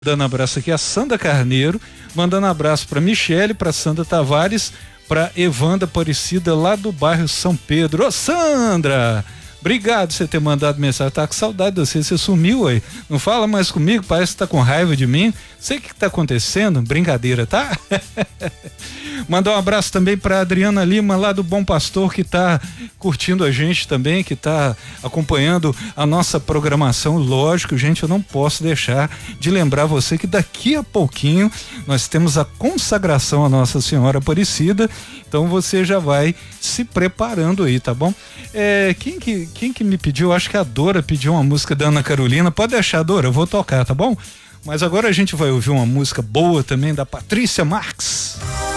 Dando abraço aqui a Sandra Carneiro, mandando abraço para Michele, para Sandra Tavares, para Evanda Aparecida lá do bairro São Pedro. Ô Sandra, obrigado por você ter mandado mensagem. Tá com saudade de você sumiu aí. Não fala mais comigo, parece que tá com raiva de mim. Sei o que tá acontecendo, brincadeira, tá? Mandar um abraço também para Adriana Lima lá do Bom Pastor, que tá curtindo a gente também, que tá acompanhando a nossa programação. Lógico, gente, eu não posso deixar de lembrar você que daqui a pouquinho nós temos a consagração à Nossa Senhora Aparecida, então você já vai se preparando aí, tá bom? Quem que me pediu? Acho que a Dora pediu uma música da Ana Carolina. Pode deixar, Dora, eu vou tocar, tá bom? Mas agora a gente vai ouvir uma música boa também da Patrícia Marques.